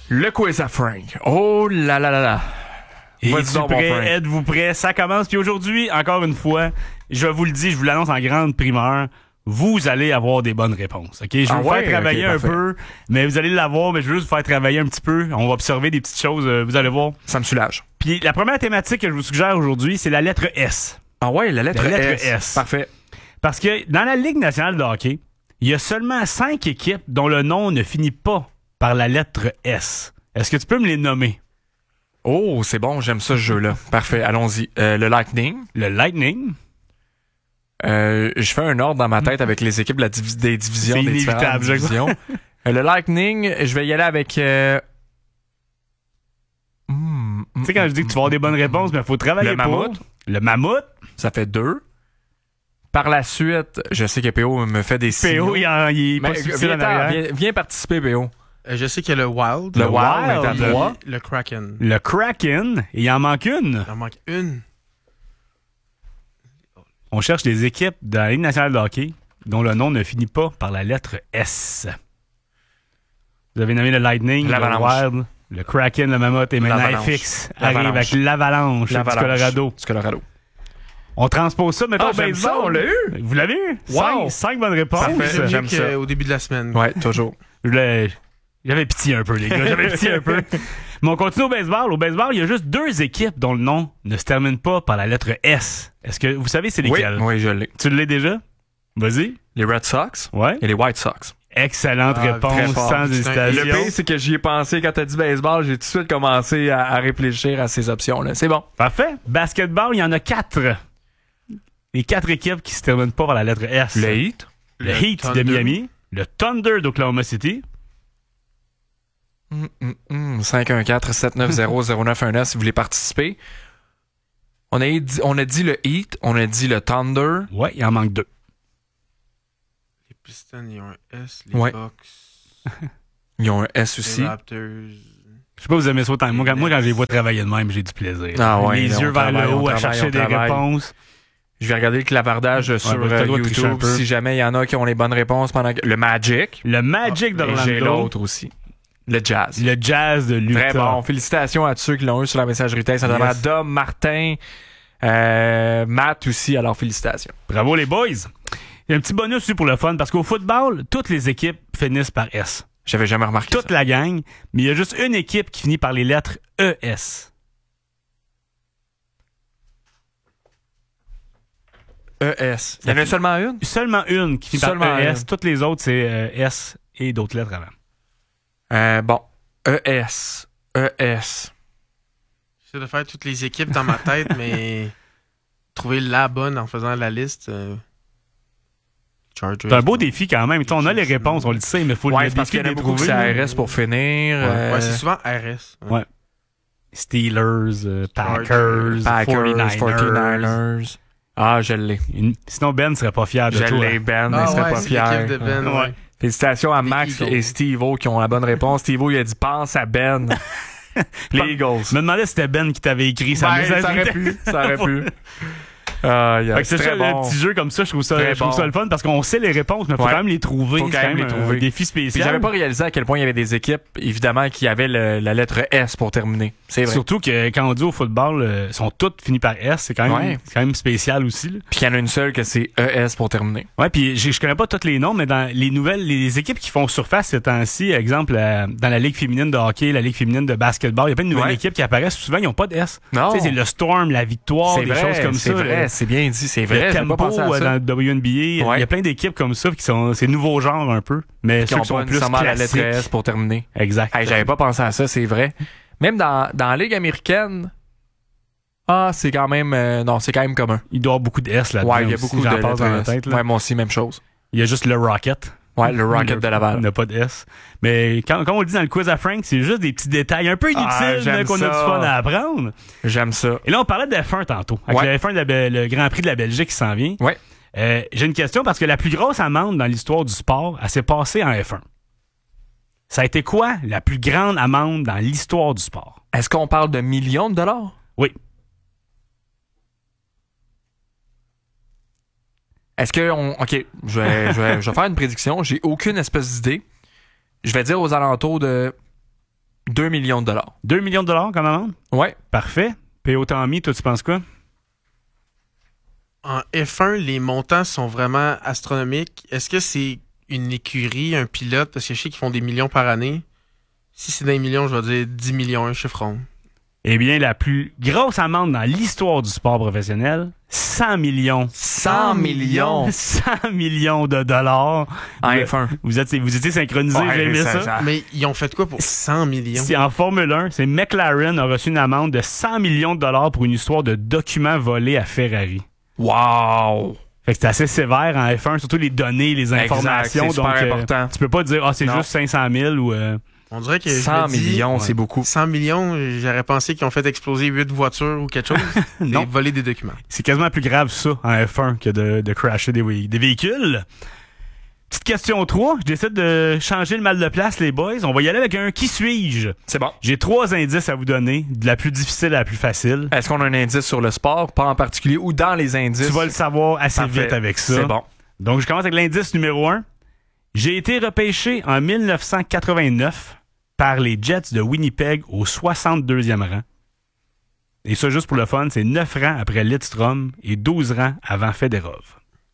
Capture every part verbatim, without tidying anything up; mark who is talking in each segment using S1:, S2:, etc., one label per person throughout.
S1: Le quiz à Frank. Oh là là là là.
S2: Êtes-vous prêt? Êtes-vous prêt? Ça commence. Puis aujourd'hui, encore une fois, je vous le dis, je vous l'annonce en grande primeur, vous allez avoir des bonnes réponses. Ok, je vais
S1: ah
S2: vous
S1: ouais?
S2: faire travailler
S1: okay,
S2: un peu, mais vous allez l'avoir, mais je veux juste vous faire travailler un petit peu. On va observer des petites choses, vous allez voir.
S1: Ça me soulage.
S2: Puis la première thématique que je vous suggère aujourd'hui, c'est la lettre S.
S1: Ah ouais, la lettre,
S2: la lettre
S1: S.
S2: S.
S1: Parfait.
S2: Parce que dans la Ligue nationale de hockey, il y a seulement cinq équipes dont le nom ne finit pas par la lettre S. Est-ce que tu peux me les nommer?
S1: Oh, c'est bon, j'aime ça ce jeu-là. Parfait, allons-y. Euh, le Lightning.
S2: Le Lightning.
S1: Euh, je fais un ordre dans ma tête avec les équipes de la divi- des divisions.
S2: C'est
S1: des
S2: inévitable.
S1: Divisions. euh, le Lightning, je vais y aller avec... Euh... Mm,
S2: tu sais, quand je dis que tu vas avoir des bonnes réponses, mais il faut travailler
S1: le
S2: pour.
S1: Mammouth.
S2: Le Mammouth.
S1: Ça fait deux. Par la suite, je sais que P O me fait des signaux.
S2: P O, il, en, il est pas
S1: Mais,
S2: subtil
S1: viens,
S2: en arrière.
S1: viens, viens participer, P O.
S3: Euh, je sais qu'il y a le Wild.
S1: Le,
S2: Le
S1: Wild,
S2: Wild,
S1: est à
S2: le-
S1: trois.
S3: Le Kraken.
S2: Le Kraken. Et il en manque une.
S3: Il en manque une.
S2: On cherche des équipes de la Ligue nationale de hockey dont le nom ne finit pas par la lettre S. Vous avez nommé le Lightning, le Wild, le Kraken, le Mammoth et maintenant
S1: L'Avalanche.
S2: F X arrive
S1: L'Avalanche.
S2: avec l'Avalanche,
S1: L'Avalanche.
S2: du Colorado.
S1: Du Colorado.
S2: On transpose ça, mettons,
S1: Ah,
S2: au
S1: j'aime
S2: baseball.
S1: ça, on l'a eu.
S2: Vous l'avez eu?
S1: Wow.
S2: Cinq, cinq bonnes réponses.
S1: Parfait.
S3: C'est mieux
S1: J'aime ça.
S3: qu'au début de la semaine.
S1: Ouais, toujours.
S2: Je voulais- J'avais pitié un peu, les gars. J'avais pitié un peu. Mais on continue au baseball. Au baseball, il y a juste deux équipes dont le nom ne se termine pas par la lettre S. Est-ce que vous savez c'est
S1: Oui,
S2: lesquelles?
S1: oui, je l'ai.
S2: Tu l'as déjà? Vas-y.
S1: Les Red Sox
S2: Ouais.
S1: et les White Sox.
S2: Excellente
S3: Ah,
S2: réponse,
S3: très fort.
S2: sans
S3: C'est un-
S2: hésitation.
S1: Le pire, c'est que j'y ai pensé quand t'as dit baseball, j'ai tout de suite commencé à, à réfléchir à ces options-là. C'est bon.
S2: Parfait. Basketball, il y en a quatre. Les quatre équipes qui se terminent pas par la lettre S.
S1: Le Heat.
S2: Le
S3: Le
S2: Heat
S3: Thunder.
S2: de Miami. Le Thunder d'Oklahoma City.
S1: Mm, mm, mm. cinq un quatre sept neuf zéro zéro neuf un neuf si vous voulez participer. On a, dit, on a dit le Heat, on a dit le Thunder.
S2: Ouais, il en manque deux.
S3: Les Pistons, ils ont un S. Les
S1: Ouais.
S3: Bucks.
S1: Ils ont un S aussi.
S3: Les Raptors.
S2: Je sais pas, vous aimez ça autant. Moi, quand, moi, quand je les vois travailler de même, j'ai du plaisir.
S1: Ah ouais,
S2: les
S1: là,
S2: yeux
S1: on
S2: vers le
S1: travaille,
S2: haut
S1: on
S2: à
S1: travaille,
S2: chercher
S1: on
S2: des
S1: travaille.
S2: réponses.
S1: Je vais regarder le clavardage sur
S2: ben, t'as
S1: euh,
S2: le droit de tricher un
S1: YouTube
S2: peu.
S1: si jamais il y en a qui ont les bonnes réponses pendant que... Le Magic.
S2: Le Magic
S1: Et
S2: d'Orlando.
S1: j'ai l'autre aussi. Le Jazz.
S2: Le Jazz de l'Utah.
S1: Très bon. Félicitations à tous ceux qui l'ont eu sur la messagerie texte. Ça
S2: Yes.
S1: Dom, Martin, euh, Matt aussi. Alors, félicitations.
S2: Bravo les boys. Il y a un petit bonus aussi pour le fun, parce qu'au football, toutes les équipes finissent par S.
S1: J'avais jamais remarqué
S2: Toute
S1: ça.
S2: la gang, mais il y a juste une équipe qui finit par les lettres E S.
S1: E S. Il y en a seulement une?
S2: Seulement une qui finit
S1: Seulement
S2: par E S.
S1: une.
S2: Toutes les autres, c'est euh, S et d'autres lettres avant.
S1: Euh, bon. E S. E S.
S3: J'essaie de faire toutes les équipes dans ma tête, mais trouver la bonne en faisant la liste. euh, Chargers.
S2: C'est un beau défi quand même. T'sais, on a les réponses, on le sait, mais il faut
S1: Ouais,
S2: le
S1: c'est parce
S2: défi
S1: qu'il y en
S2: de
S1: a
S2: les
S1: beaucoup que
S2: trouver.
S1: c'est R S pour finir.
S2: Ouais.
S1: euh,
S3: Ouais, c'est souvent R S.
S2: Ouais. Steelers, euh, Packers,
S1: Packers,
S2: forty-niners.
S1: forty-niners. Ah, je l'ai.
S2: Une- Sinon, Ben serait pas fier de
S1: Je
S2: toi.
S1: l'ai, Ben.
S3: Ah
S1: il serait
S3: ouais,
S1: pas
S3: c'est
S1: fier.
S3: l'équipe de Ben.
S2: Ouais.
S3: Ouais.
S1: Félicitations à
S3: Les
S1: Max
S3: Eagles.
S1: et Steve-O qui ont la bonne réponse. Steve-O, il a dit pense à Ben. Les Eagles.
S2: Je me demandais si c'était Ben qui t'avait écrit ça.
S1: Ben, ça aurait pu. Ça aurait pu. Ah, yeah,
S2: Fait que c'est
S1: très
S2: ça,
S1: bon.
S2: le petit jeu comme ça, je trouve ça,
S1: Très
S2: je trouve
S1: bon.
S2: ça le fun parce qu'on sait les réponses, mais il faut
S1: Ouais.
S2: quand même les trouver.
S1: Faut
S2: C'est
S1: quand même les
S2: un
S1: trouver.
S2: défi
S1: Puis
S2: spécial.
S1: j'avais pas réalisé à quel point il y avait des équipes, évidemment, qui avaient le- la lettre S pour terminer. C'est vrai.
S2: Surtout que quand on dit au football, euh, sont toutes finies par S, c'est quand même,
S1: Ouais.
S2: c'est quand même spécial aussi. Là.
S1: Puis il y en a une seule que c'est E S pour terminer.
S2: Ouais, puis j'ai- je connais pas tous les noms, mais dans les nouvelles, les équipes qui font surface ces temps-ci, exemple euh, dans la ligue féminine de hockey, la ligue féminine de basketball, il y a plein de nouvelles
S1: Ouais.
S2: équipes qui apparaissent. Souvent, ils n'ont pas de S.
S1: Non.
S2: Tu sais, c'est le Storm, la Victoire,
S1: C'est
S2: des
S1: vrai,
S2: choses comme
S1: c'est
S2: ça.
S1: vrai,
S2: là.
S1: c'est bien dit, c'est
S2: Le
S1: vrai. J'ai pas
S2: Tempo
S1: pensé à
S2: euh,
S1: ça.
S2: dans le W N B A, il y a-
S1: Ouais.
S2: il y a plein d'équipes comme ça qui sont c'est nouveau genre un peu, mais
S1: Qui
S2: ceux
S1: ont
S2: qui sont
S1: pas
S2: plus
S1: nécessairement la lettre
S2: classiques.
S1: S pour terminer.
S2: Exact.
S1: Hey, j'avais pas pensé à ça, c'est vrai. Même dans, dans la Ligue américaine, ah, c'est quand même... euh, non, c'est quand même commun.
S2: Il doit y avoir beaucoup de S là-dedans.
S1: Ouais, il y a
S2: aussi,
S1: beaucoup
S2: j'en
S1: de
S2: passe
S1: lettres
S2: dans la
S1: S.
S2: tête. Là.
S1: Ouais, moi aussi, même chose.
S2: Il y a juste le Rocket.
S1: Ouais, le Rocket de
S2: Il
S1: Laval.
S2: n'a pas de S. Mais quand, comme on le dit dans le quiz à Frank, c'est juste des petits détails un peu inutiles
S1: Ah, j'aime
S2: là, qu'on a
S1: ça.
S2: du fun à apprendre.
S1: J'aime ça.
S2: Et là, on parlait de F un tantôt. Avec
S1: Ouais.
S2: le F un, de la Be- le Grand Prix de la Belgique qui s'en vient.
S1: Ouais.
S2: Euh, j'ai une question parce que la plus grosse amende dans l'histoire du sport, elle s'est passée en F un. Ça a été quoi la plus grande amende dans l'histoire du sport?
S1: Est-ce qu'on parle de millions de dollars?
S2: Oui.
S1: Est-ce que on. OK, je vais, je vais, je vais faire une prédiction. J'ai aucune espèce d'idée. Je vais dire aux alentours de deux millions de dollars.
S2: deux millions de dollars comme amende?
S1: Ouais.
S2: Parfait. P O Tommy, toi, tu penses quoi?
S3: En F un, les montants sont vraiment astronomiques. Est-ce que c'est une écurie, un pilote? Parce que je sais qu'ils font des millions par année. Si c'est des millions, je vais dire dix millions, un chiffre rond.
S2: Eh bien, la plus grosse amende dans l'histoire du sport professionnel, cent millions.
S1: cent millions?
S2: cent millions de dollars.
S1: En
S2: vous,
S1: F un.
S2: Vous, êtes, vous étiez synchronisés,
S1: Ouais,
S2: j'ai aimé
S1: ça,
S2: ça.
S1: ça.
S3: Mais ils ont fait quoi pour cent millions?
S2: C'est en Formule un, c'est McLaren a reçu une amende de cent millions de dollars pour une histoire de documents volés à Ferrari.
S1: Wow!
S2: Fait que c'est assez sévère en F un, surtout les données, les informations.
S1: Exact, c'est super
S2: donc, euh,
S1: important.
S2: tu peux pas dire, ah, c'est
S1: Non.
S2: juste cinq cent mille ou... Euh,
S3: On dirait que
S1: cent
S3: je me dis,
S1: millions,
S2: ouais.
S1: c'est beaucoup.
S3: cent millions, j'aurais pensé qu'ils ont fait exploser huit voitures ou quelque chose.
S2: Non.
S3: Et voler des documents.
S2: c'est quasiment plus grave ça en F un que de, de crasher des, vé- des véhicules. Petite question trois. Je décide de changer le mal de place, les boys. On va y aller avec un « Qui suis-je ».
S1: C'est bon.
S2: J'ai trois indices à vous donner, de la plus difficile à la plus facile.
S1: Est-ce qu'on a un indice sur le sport, pas en particulier, ou dans les indices?
S2: Tu vas le savoir assez
S1: Parfait.
S2: vite avec ça.
S1: C'est bon.
S2: Donc, je commence avec l'indice numéro un. J'ai été repêché en dix-neuf cent quatre-vingt-neuf par les Jets de Winnipeg au soixante-deuxième rang. Et ça, juste pour le fun, c'est neuf rangs après Lidstrom et douze rangs avant Fedorov.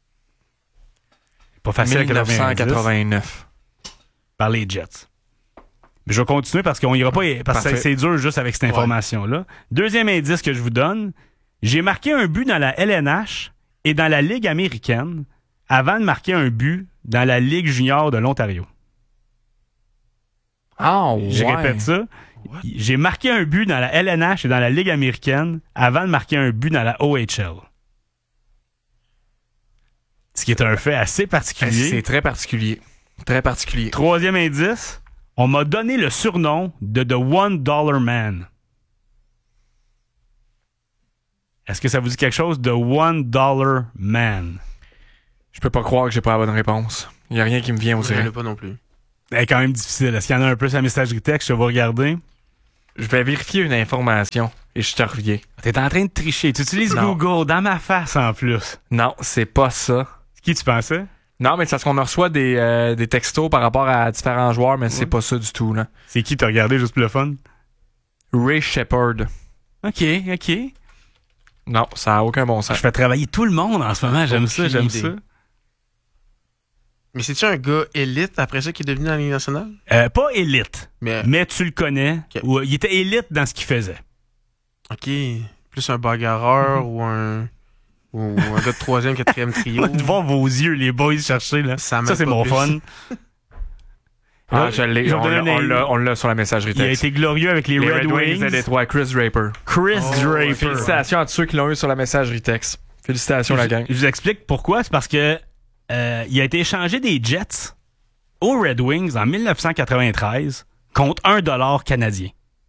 S2: Pas facile à
S1: dix-neuf cent
S2: quatre-vingt-dix
S1: quatre-vingt-neuf.
S2: par les Jets. Mais je vais continuer parce qu'on ira pas parce que
S1: Parfait.
S2: c'est dur juste avec cette information-là. Deuxième indice que je vous donne, j'ai marqué un but dans la L N H et dans la Ligue américaine avant de marquer un but dans la Ligue junior de l'Ontario.
S1: Ah, ouais.
S2: Je répète ça.
S3: What?
S2: J'ai marqué un but dans la L N H et dans la Ligue américaine avant de marquer un but dans la O H L. Ce qui est un fait assez particulier.
S1: C'est très particulier. Très particulier.
S2: Troisième indice, on m'a donné le surnom de The One Dollar Man. Est-ce que ça vous dit quelque chose, The One Dollar Man?
S1: Je peux pas croire que j'ai pas la bonne réponse. Il y a rien qui me vient au
S3: Je
S1: direct.
S3: l'ai pas non plus.
S2: C'est quand même difficile. Est-ce qu'il y en a un peu sur la messagerie texte? Je vais regarder.
S1: Je vais vérifier une information et je te reviens.
S2: T'es en train de tricher. Tu utilises
S1: Non.
S2: Google dans ma face en plus.
S1: Non, c'est pas ça.
S2: Qui tu pensais?
S1: Non, mais c'est parce qu'on reçoit des, euh, des textos par rapport à différents joueurs, mais c'est
S2: Ouais.
S1: pas ça du tout, là.
S2: C'est qui t'as regardé juste pour le fun?
S1: Ray Shepard.
S2: OK, OK.
S1: Non, ça a aucun bon
S2: Je
S1: sens.
S2: fais travailler tout le monde en ce moment. J'aime ça,
S3: Aucune
S2: j'aime
S3: idée.
S2: ça.
S3: Mais c'est-tu un gars élite après ça qui est devenu dans la Ligue nationale?
S2: Euh, pas élite,
S3: Mais,
S2: mais tu le connais.
S3: Ok.
S2: Ou, il était élite dans ce qu'il faisait.
S3: OK. Plus un bagarreur ou un... Ou un gars de troisième, quatrième trio.
S2: De voir vos yeux, les boys, chercher. Là.
S3: Ça
S2: Ça,
S3: m'aide
S2: c'est
S3: pas
S2: mon
S3: plus.
S2: fun.
S1: Ah, je l'ai.
S2: Je vais
S1: On
S2: vous
S1: l'a,
S2: donner
S1: on
S2: un-
S1: l'a- on l'a sur la messagerie
S2: Il a
S1: texte.
S2: été glorieux avec les,
S1: Les
S2: Red, Wings.
S1: de Détroit, Chris Draper.
S2: Chris
S3: Oh,
S2: Draper.
S1: Félicitations à tous ceux qui l'ont eu sur la messagerie texte. Félicitations, la gang.
S2: Je vous explique pourquoi. C'est parce que euh, il a été échangé des Jets aux Red Wings en dix-neuf cent quatre-vingt-treize contre un dollar canadien.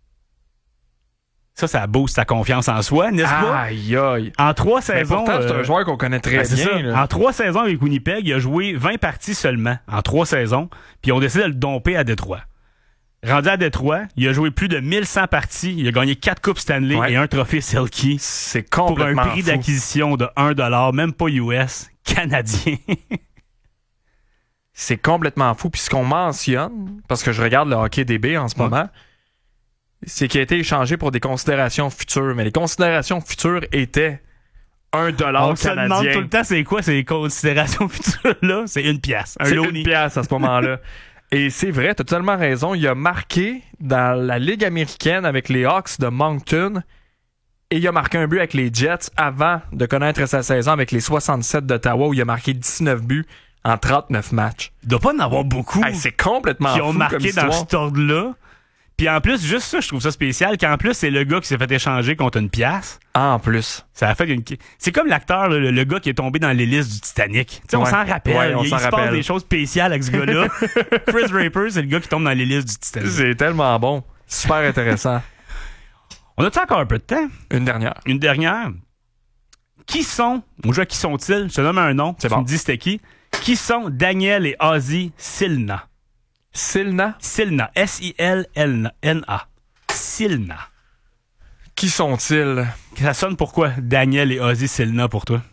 S2: Ça, ça booste ta confiance en soi, n'est-ce pas?
S1: Aïe, aïe.
S2: En trois
S1: Mais
S2: saisons...
S1: pourtant, c'est
S2: euh,
S1: un joueur qu'on connaît très
S2: ben, c'est
S1: bien.
S2: ça.
S1: là.
S2: En trois saisons avec Winnipeg, il a joué vingt parties seulement. En trois saisons. Puis on décidé de le domper à Détroit. Rendu à Détroit, il a joué plus de mille cent parties. Il a gagné quatre Coupes Stanley
S1: Ouais.
S2: et un trophée Selkie
S1: C'est
S2: pour un
S1: complètement
S2: prix
S1: fou.
S2: d'acquisition de un dollar, même pas U S, canadien.
S1: C'est complètement fou. Puis ce qu'on mentionne, parce que je regarde le hockey D B en ce
S2: Ouais.
S1: moment, c'est qu'il a été échangé pour des considérations futures. Mais les considérations futures étaient un dollar
S2: On se demande tout
S1: canadien.
S2: le temps c'est quoi ces considérations futures-là? C'est une pièce. Un
S1: C'est
S2: Loney.
S1: une pièce à ce moment-là. Et c'est vrai, t'as totalement raison. Il a marqué dans la Ligue américaine avec les Hawks de Moncton et il a marqué un but avec les Jets avant de connaître sa saison avec les soixante-sept d'Ottawa où il a marqué dix-neuf buts en trente-neuf matchs.
S2: Il doit pas en avoir beaucoup
S1: Hey, c'est complètement
S2: qui ont
S1: fou
S2: marqué
S1: comme
S2: dans
S1: histoire.
S2: cet ordre-là. Puis en plus, juste ça, je trouve ça spécial, qu'en plus, c'est le gars qui s'est fait échanger contre une pièce.
S1: En plus.
S2: Ça a fait une... C'est comme l'acteur, le, le gars qui est tombé dans l'hélice du Titanic. Tu sais, on
S1: Ouais.
S2: s'en rappelle.
S1: Ouais, on
S2: il
S1: s'en
S2: il se passe
S1: rappelle.
S2: des choses spéciales avec ce gars-là. Chris Draper, c'est le gars qui tombe dans l'hélice du Titanic.
S1: C'est tellement bon. Super intéressant.
S2: On a-tu encore un peu de temps?
S1: Une dernière.
S2: Une dernière. Qui sont... On joue à qui sont-ils? Je te nomme un nom.
S1: C'est
S2: tu
S1: bon.
S2: me dis c'était qui? Qui sont Daniel et Ozzy Silna?
S1: Silna.
S2: Silna. S I L N A. Silna.
S1: Qui sont-ils?
S2: Ça sonne pourquoi Daniel et Ozzy Silna pour toi?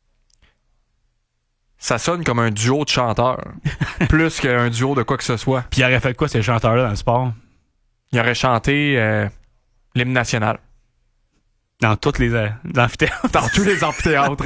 S1: Ça sonne comme un duo de chanteurs. Plus qu'un duo de quoi que ce soit.
S2: Puis il aurait fait quoi ces chanteurs-là dans le sport?
S1: il aurait chanté euh, l'hymne national.
S2: Dans toutes les euh, amphithéâtres.
S1: Dans tous les amphithéâtres.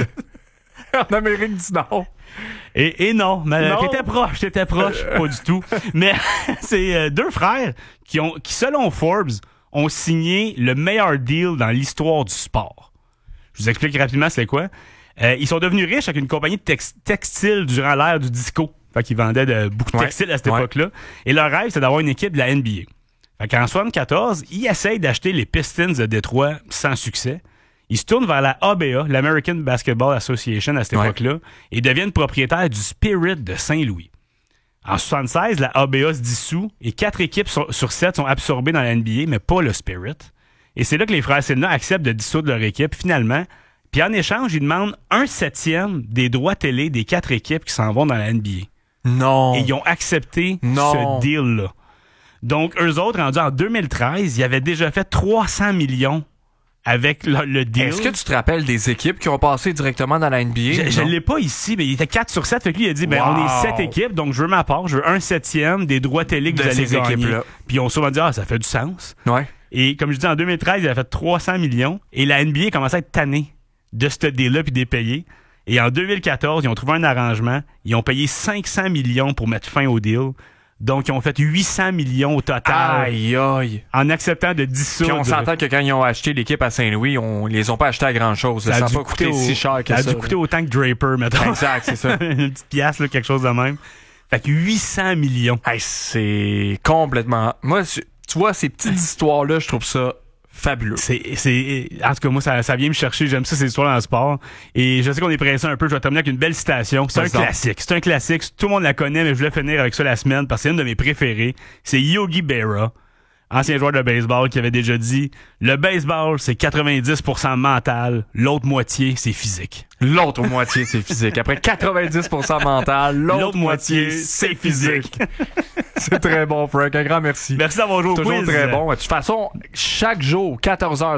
S1: En Amérique du Nord.
S2: Et, et non, mais
S1: Non.
S2: t'étais proche, t'étais proche, pas du tout. Mais c'est euh, deux frères qui ont, qui selon Forbes, ont signé le meilleur deal dans l'histoire du sport. Je vous explique rapidement c'est quoi. Euh, ils sont devenus riches avec une compagnie de tex- textile durant l'ère du disco. Fait qu'ils vendaient de, beaucoup de
S1: Ouais.
S2: textiles à cette
S1: Ouais.
S2: époque-là. Et leur rêve, c'est d'avoir une équipe de la N B A. Fait qu'en soixante-quatorze, ils essayent d'acheter les Pistons de Détroit sans succès. Ils se tournent vers la A B A, l'American Basketball Association à cette
S1: Ouais.
S2: époque-là, et deviennent propriétaires du Spirit de Saint-Louis. En soixante-seize, la A B A se dissout et quatre équipes sur, sur sept sont absorbées dans la N B A, mais pas le Spirit. Et c'est là que les frères Selna acceptent de dissoudre leur équipe finalement. Puis en échange, ils demandent un septième des droits télé des quatre équipes qui s'en vont dans la N B A.
S1: Non.
S2: Et ils ont accepté
S1: Non.
S2: ce deal-là. Donc, eux autres, rendus en deux mille treize, ils avaient déjà fait trois cents millions avec le, le deal.
S1: Est-ce que tu te rappelles des équipes qui ont passé directement dans la N B A?
S2: Je, je
S1: Non?
S2: l'ai pas ici, mais il était quatre sur sept. Fait que lui, il a dit, ben,
S1: Wow.
S2: on est sept équipes, donc je veux ma part. Je veux un septième des droits télé que
S1: De
S2: vous allez
S1: ces
S2: gagner.
S1: équipes-là.
S2: Puis ils ont souvent dit, ah, ça fait du sens.
S1: Ouais.
S2: Et comme je dis, en deux mille treize, il a fait trois cents millions. Et la N B A commençait à être tannée de ce deal-là puis des payer. Et en deux mille quatorze, ils ont trouvé un arrangement. Ils ont payé cinq cents millions pour mettre fin au deal. Donc, ils ont fait huit cents millions au total
S1: Aïe, aïe.
S2: en acceptant de dissoudre.
S1: Puis on s'entend que quand ils ont acheté l'équipe à Saint-Louis, on ils les ont pas achetés à grand-chose. Ça
S2: a
S1: n'a
S2: dû
S1: pas coûté
S2: au-
S1: si cher que
S2: ça.
S1: ça.
S2: a dû coûter autant que Draper, mettons.
S1: Exact, c'est ça.
S2: Une petite pièce, là, quelque chose de même. Fait que huit cents millions.
S1: Hey, c'est complètement... Moi, tu tu vois, ces petites histoires-là, je trouve ça fabuleux.
S2: C'est, c'est, en tout cas, moi, ça, ça vient me chercher. J'aime ça, ces histoires dans le sport. Et je sais qu'on est pressé un peu. Je vais terminer avec une belle citation. C'est un
S1: Vas-y donc.
S2: classique. C'est un classique. Tout le monde la connaît, mais je voulais finir avec ça la semaine parce que c'est une de mes préférées. C'est Yogi Berra, ancien joueur de baseball, qui avait déjà dit « Le baseball, c'est quatre-vingt-dix pour cent mental. L'autre moitié, c'est physique. »
S1: L'autre moitié, c'est physique. Après quatre-vingt-dix pour cent mental, l'autre moitié, c'est physique. C'est très bon, Frank. Un grand merci.
S2: Merci d'avoir joué au
S1: Toujours
S2: quiz.
S1: très bon. De toute façon, chaque jour, quatorze heures